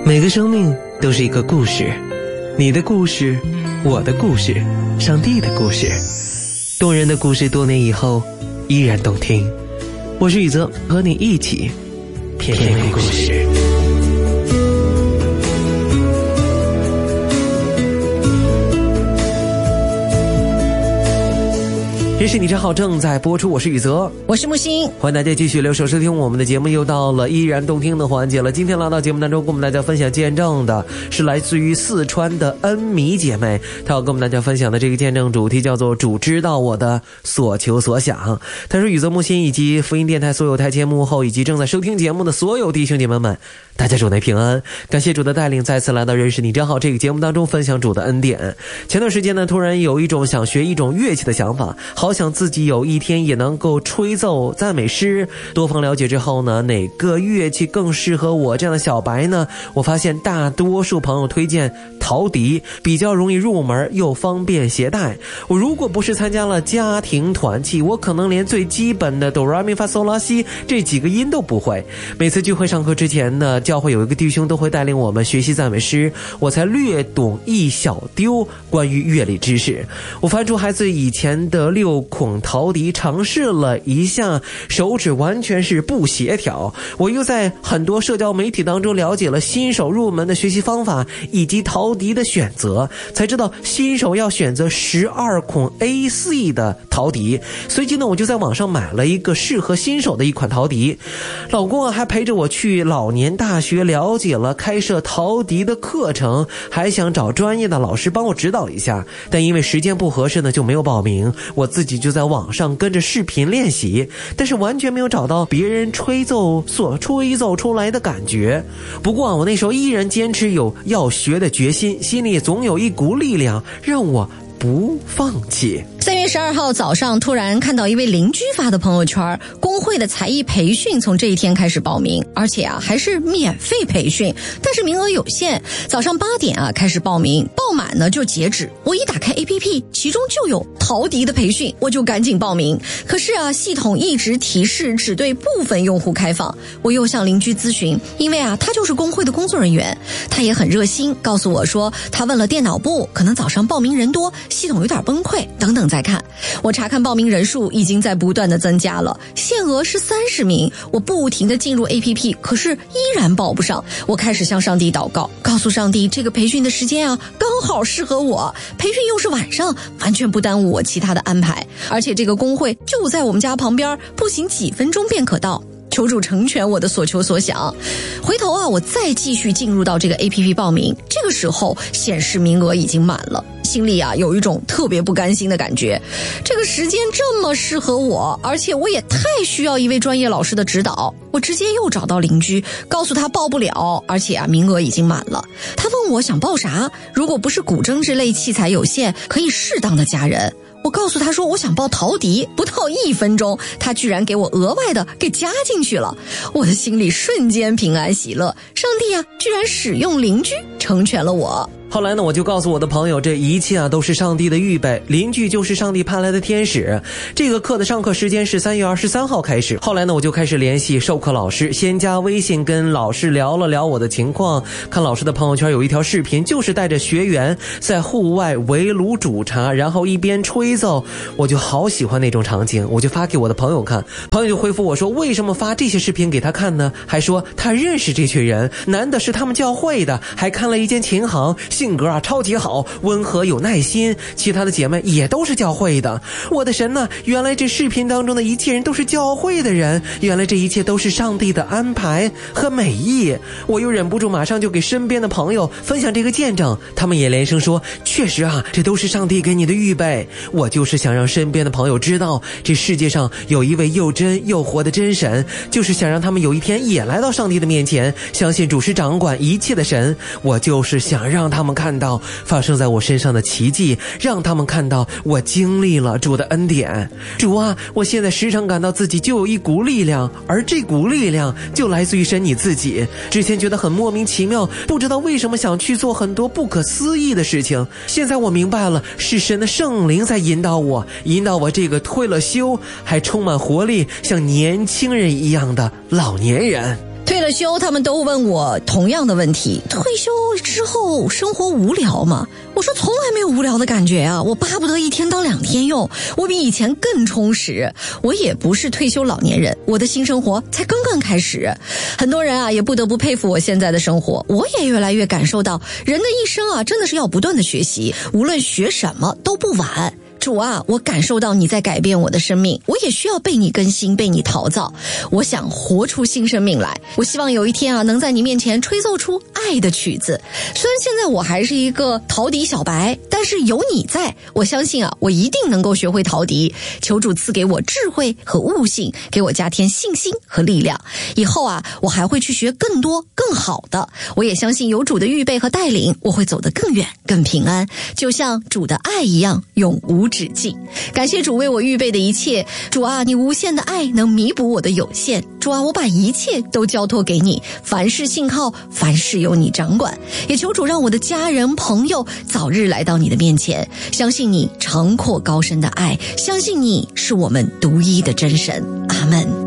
每个生命都是一个故事，你的故事，我的故事，上帝的故事，动人的故事，多年以后依然动听。我是宇泽，和你一起品味故事。这是你真好正在播出，我是宇泽， 我是木星， 欢迎大家继续留守收听我们的节目。又到了依然动听的环节了。今天来到节目当中跟我们大家分享见证的是来自于四川的恩米姐妹，她要跟我们大家分享的这个见证主题叫做主知道我的所求所想。她说宇泽、木星以及福音电台所有台前幕后以及正在收听节目的所有弟兄姐妹们，大家主内平安，感谢主的带领，再次来到认识你真好这个节目当中分享主的恩典。前段时间呢，突然有一种想学一种乐器的想法，好想自己有一天也能够吹奏赞美诗。多方了解之后呢，哪个乐器更适合我这样的小白呢？我发现大多数朋友推荐陶笛，比较容易入门又方便携带。我如果不是参加了家庭团契，我可能连最基本的哆来咪发嗦拉西这几个音都不会。每次聚会上课之前呢，教会有一个弟兄都会带领我们学习赞美诗，我才略懂一小丢关于乐理知识。我翻出孩子以前的6孔陶笛，尝试了一下，手指完全是不协调。我又在很多社交媒体当中了解了新手入门的学习方法以及陶笛的选择，才知道新手要选择12孔 AC 的陶笛。随即呢，我就在网上买了一个适合新手的一款陶笛。老公还陪着我去老年大学了解了开设陶笛的课程，还想找专业的老师帮我指导一下，但因为时间不合适呢，就没有报名。我自己就在网上跟着视频练习，但是完全没有找到别人所吹奏出来的感觉。不过我那时候依然坚持有要学的决心，心里总有一股力量让我不放弃。 3月12号早上，突然看到一位邻居发的朋友圈，工会的才艺培训从这一天开始报名，而且还是免费培训，但是名额有限。早上8点开始报名，报满呢就截止。我一打开 APP， 其中就有陶笛的培训，我就赶紧报名。可是系统一直提示只对部分用户开放。我又向邻居咨询，因为他就是工会的工作人员，他也很热心，告诉我说他问了电脑部，可能早上报名人多，系统有点崩溃等等再看。我查看报名人数已经在不断的增加了，限额是30名。我不停地进入 APP， 可是依然报不上。我开始向上帝祷告，告诉上帝这个培训的时间刚好适合我，培训又是晚上，完全不耽误我其他的安排，而且这个工会就在我们家旁边，步行几分钟便可到。求主成全我的所求所想。回头我再继续进入到这个 APP 报名，这个时候显示名额已经满了，心里有一种特别不甘心的感觉。这个时间这么适合我，而且我也太需要一位专业老师的指导。我直接又找到邻居，告诉他报不了，而且名额已经满了。他问我想报啥，如果不是古筝之类器材有限，可以适当的加人。我告诉他说我想报陶笛，不到1分钟，他居然给我额外的给加进去了。我的心里瞬间平安喜乐，上帝居然使用邻居成全了我。 后来呢，我就告诉我的朋友，这一切都是上帝的预备，邻居就是上帝派来的天使。这个课的上课时间是3月23号开始。后来呢，我就开始联系授课老师，先加微信跟老师聊了聊我的情况。看老师的朋友圈有一条视频，就是带着学员在户外围炉煮茶，然后一边吹奏。我就好喜欢那种场景，我就发给我的朋友看。朋友就回复我说，为什么发这些视频给他看呢？还说他认识这群人，男的是他们教会的，还看了一间琴行，性格超级好，温和有耐心，其他的姐妹也都是教会的。我的神呐，原来这视频当中的一切人都是教会的人，原来这一切都是上帝的安排和美意。我又忍不住马上就给身边的朋友分享这个见证，他们也连声说确实这都是上帝给你的预备。我就是想让身边的朋友知道，这世界上有一位又真又活的真神，就是想让他们有一天也来到上帝的面前，相信主是掌管一切的神。我就是想让他们看到发生在我身上的奇迹，让他们看到我经历了主的恩典。主我现在时常感到自己就有一股力量，而这股力量就来自于神你自己。之前觉得很莫名其妙，不知道为什么想去做很多不可思议的事情，现在我明白了，是神的圣灵在引导我这个退了休还充满活力像年轻人一样的老年人。 退了休，他们都问我同样的问题：退休之后生活无聊吗？我说从来没有无聊的感觉啊，我巴不得一天当2天用，我比以前更充实。我也不是退休老年人，我的新生活才刚刚开始。很多人啊也不得不佩服我现在的生活，我也越来越感受到人的一生啊真的是要不断的学习，无论学什么都不晚。主啊，我感受到你在改变我的生命，我也需要被你更新，被你陶造。我想活出新生命来，我希望有一天啊，能在你面前吹奏出爱的曲子。虽然现在我还是一个陶笛小白，但是有你在，我相信啊，我一定能够学会陶笛。求主赐给我智慧和悟性，给我加添信心和力量。以后啊，我还会去学更多更好的。我也相信有主的预备和带领，我会走得更远更平安，就像主的爱一样永无止境。感谢主为我预备的一切，主啊，你无限的爱能弥补我的有限。主啊，我把一切都交托给你，凡事信靠，凡事由你掌管。也求主让我的家人朋友早日来到你的面前，相信你长阔高深的爱，相信你是我们独一的真神。阿们。